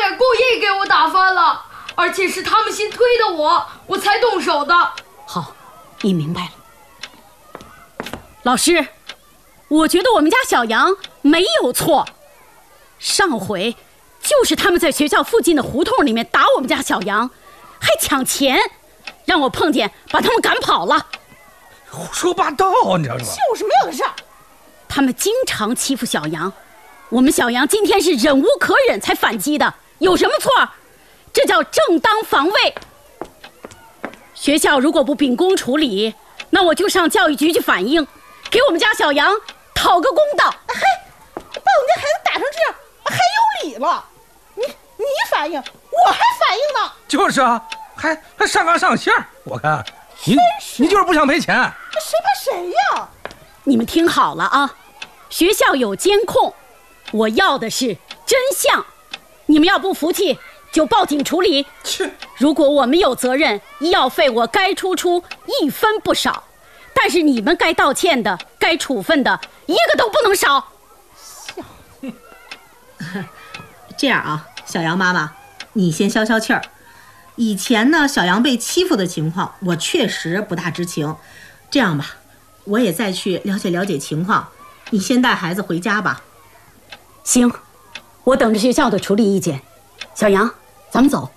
故意给我打翻了，而且是他们先推的我才动手的。 好，你明白了。老师，我觉得我们家小杨没有错。上回就是他们在学校附近的胡同里面打我们家小杨，还抢钱，让我碰见把他们赶跑了。 胡说八道，你知道吗？ 就是没有事儿。 他们经常欺负小杨，我们小杨今天是忍无可忍才反击的，有什么错？这叫正当防卫。学校如果不秉公处理，那我就上教育局去反映，给我们家小杨讨个公道。 把我们家孩子打成这样，还有理了？你反应，我还反应呢。 就是啊，还上纲上线，我看你就是不想赔钱。 谁怕谁呀？ 你们听好了啊，学校有监控，我要的是真相。你们要不服气，就报警处理。如果我们有责任，医药费我该出1分不少，但是你们该道歉的、该处分的，一个都不能少。 这样啊，小杨妈妈，你先消消气儿。以前呢，小杨被欺负的情况，我确实不大知情。这样吧，我也再去了解了解情况。你先带孩子回家吧。 行，我等着学校的处理意见。小杨，咱们走。